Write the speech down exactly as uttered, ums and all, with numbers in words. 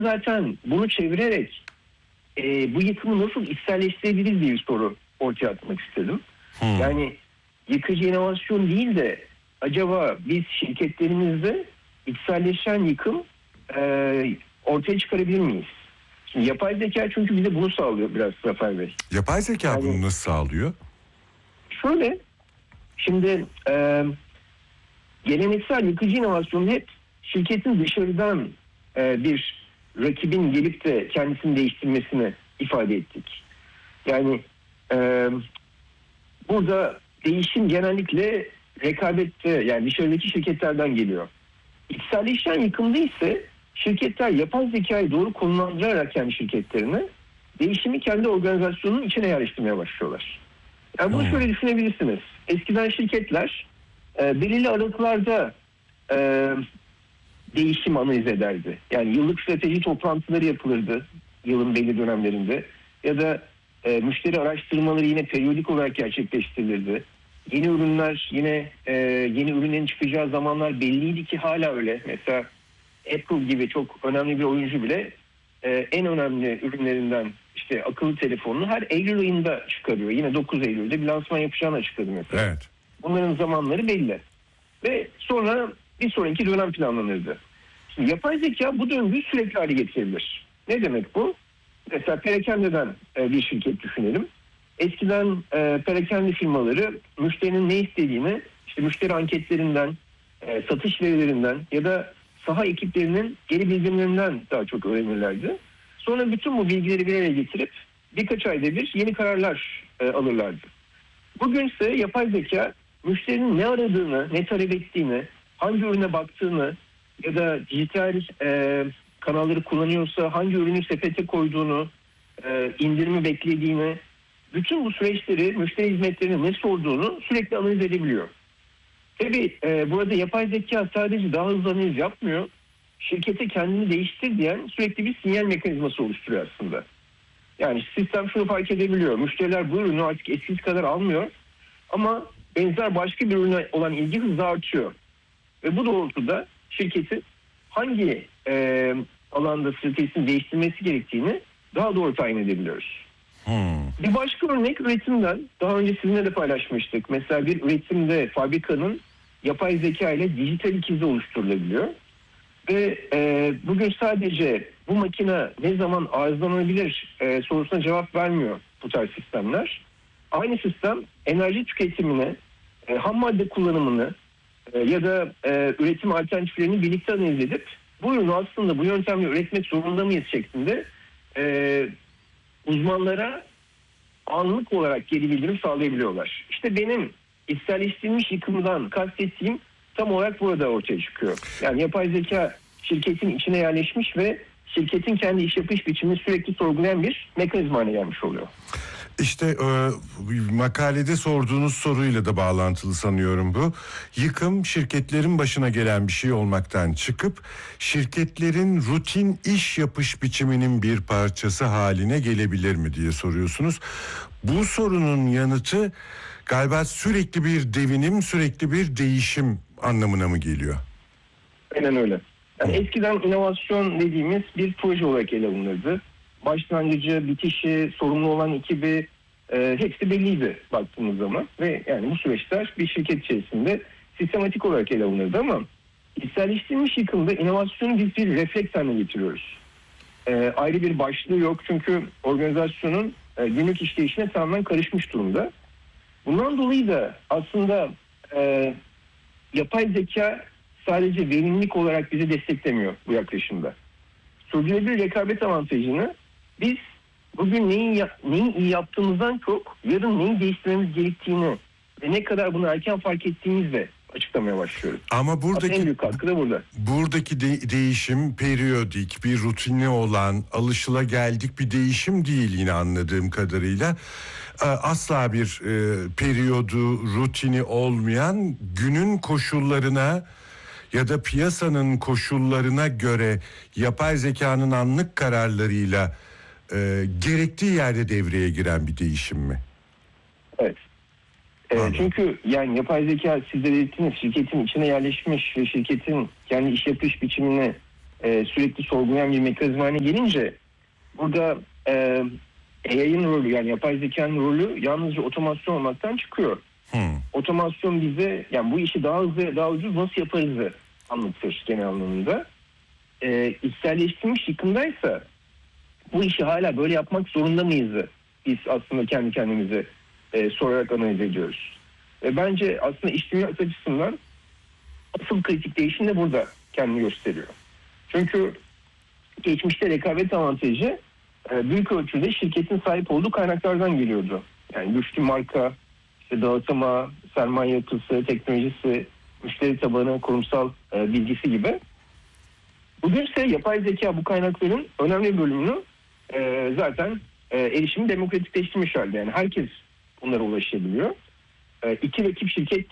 zaten bunu çevirerek e, bu yıkımı nasıl içselleştirebiliriz diye bir soru ortaya atmak istedim. Hmm. Yani yıkıcı inovasyon değil de acaba biz şirketlerimizde içselleşen yıkım e, ortaya çıkarabilir miyiz? Şimdi yapay zeka çünkü bize bunu sağlıyor biraz Zafer Bey. Yapay zeka Yani, bunu nasıl sağlıyor? Şöyle, şimdi e, geleneksel yıkıcı inovasyonu hep şirketin dışarıdan e, bir rakibin gelip de kendisini değiştirmesini ifade ettik. Yani e, burada değişim genellikle rekabette, yani dışarıdaki şirketlerden geliyor. İçselleşen yıkımda ise şirketler yapay zekayı doğru konumlandırarak kendi şirketlerini değişimi kendi organizasyonunun içine yerleştirmeye başlıyorlar. Yani bunu Hmm. şöyle düşünebilirsiniz. Eskiden şirketler e, belirli aralıklarda e, değişim analiz ederdi. Yani yıllık strateji toplantıları yapılırdı yılın belli dönemlerinde. Ya da e, müşteri araştırmaları yine periyodik olarak gerçekleştirilirdi. Yeni ürünler yine e, yeni ürünlerin çıkacağı zamanlar belliydi ki hala öyle. Mesela Apple gibi çok önemli bir oyuncu bile e, en önemli ürünlerinden işte akıllı telefonunu her Eylül ayında çıkarıyor. Yine dokuz Eylül'de bir lansman yapacağını açıkladı mesela. Evet. Bunların zamanları belli. Ve sonra bir sonraki dönem planlanırdı. Şimdi yapay zeka bu döngüyü sürekli hale getirebilir. Ne demek bu? Mesela perakendeden e, bir şirket düşünelim. Eskiden e, perakende firmaları müşterinin ne istediğini işte müşteri anketlerinden, e, satış verilerinden ya da saha ekiplerinin geri bildirimlerinden daha çok öğrenirlerdi. Sonra bütün bu bilgileri bir araya getirip birkaç ayda bir yeni kararlar e, alırlardı. Bugünse yapay zeka müşterinin ne aradığını, ne talep ettiğini, hangi ürüne baktığını ya da dijital e, kanalları kullanıyorsa hangi ürünü sepete koyduğunu, e, indirimi beklediğini, bütün bu süreçleri, müşteri hizmetlerine ne sorduğunu sürekli analiz edebiliyor. Tabii e, burada yapay zeka sadece daha hızlı analiz yapmıyor. Şirkete kendini değiştir diyen sürekli bir sinyal mekanizması oluşturuyor aslında. Yani sistem şunu fark edebiliyor. Müşteriler bu ürünü artık eskisi kadar almıyor. Ama benzer başka bir ürüne olan ilgi hızla artıyor. Ve bu doğrultuda şirketin hangi e, alanda stratejisini değiştirmesi gerektiğini daha doğru tayin edebiliyoruz. Hmm. Bir başka örnek üretimden. Daha önce sizinle de paylaşmıştık. Mesela bir üretimde fabrikanın yapay zeka ile dijital ikizi oluşturulabiliyor. Ve e, bugün sadece bu makine ne zaman arızalanabilir e, sorusuna cevap vermiyor bu tarz sistemler. Aynı sistem enerji tüketimini, e, ham madde kullanımını e, ya da e, üretim alternatiflerini birlikte analiz edip bu ürünü aslında bu yöntemle üretmek zorunda mıyız şeklinde e, uzmanlara anlık olarak geri bildirim sağlayabiliyorlar. İşte benim içselleştirilmiş yıkımdan kastettiğim tam olarak burada ortaya çıkıyor. Yani yapay zeka şirketin içine yerleşmiş ve şirketin kendi iş yapış biçimini sürekli sorgulayan bir mekanizma haline gelmiş oluyor. İşte e, makalede sorduğunuz soruyla da bağlantılı sanıyorum bu. Yıkım şirketlerin başına gelen bir şey olmaktan çıkıp şirketlerin rutin iş yapış biçiminin bir parçası haline gelebilir mi diye soruyorsunuz. Bu sorunun yanıtı galiba sürekli bir devinim, sürekli bir değişim anlamına mı geliyor? Aynen öyle. Yani eskiden inovasyon dediğimiz bir proje olarak ele alınırdı. Başlangıcı, bitişi, sorumlu olan ekibi e, hepsi belliydi baktığımız zaman. Ve yani bu süreçler bir şirket içerisinde sistematik olarak ele alınırdı ama içselleştirilmiş yıkımda inovasyonu biz bir refleks haline getiriyoruz. E, ayrı bir başlığı yok çünkü organizasyonun e, günlük işleyişine tamamen karışmış durumda. Bundan dolayı da aslında e, yapay zeka sadece verimlilik olarak bizi desteklemiyor bu yaklaşımda. Sürdürülebilir rekabet avantajını biz bugün neyi, neyi iyi yaptığımızdan çok yarın neyi değiştirmemiz gerektiğini ve ne kadar bunu erken fark ettiğimizle açıklamaya başlıyoruz. Ama buradaki en büyük katkı da burada. Buradaki de, değişim periyodik, bir rutini olan, alışılageldik bir değişim değil yine anladığım kadarıyla. Asla bir e, periyodu, rutini olmayan, günün koşullarına ya da piyasanın koşullarına göre yapay zekanın anlık kararlarıyla e, gerektiği yerde devreye giren bir değişim mi? Evet. E, çünkü yani yapay zeka siz de dediğiniz şirketin içine yerleşmiş ve şirketin kendi iş yapış biçimini e, sürekli sorgulayan bir mekanizma haline gelince burada e, A I'ın rolü, yani yapay zekanın rolü yalnızca otomasyon olmaktan çıkıyor. Hmm. Otomasyon bize yani bu işi daha hızlı ve daha ucuz nasıl yaparızı anlatır genel anlamında. E, içselleştirilmiş yıkımdaysa bu işi hala böyle yapmak zorunda mıyız? Biz aslında kendi kendimize e, sorarak analiz ediyoruz. E, bence aslında iş dünyası açısından asıl kritik değişim de burada kendini gösteriyor. Çünkü geçmişte rekabet avantajı e, büyük ölçüde şirketin sahip olduğu kaynaklardan geliyordu. Yani güçlü marka, işte dağıtıma, sermaye yapısı, teknolojisi, müşteri tabanı, kurumsal e, bilgisi gibi. Bugün ise yapay zeka bu kaynakların önemli bir bölümünü e, zaten e, erişimi demokratikleştirmiş halde. Yani herkes bunlara ulaşabiliyor. E, iki rakip şirket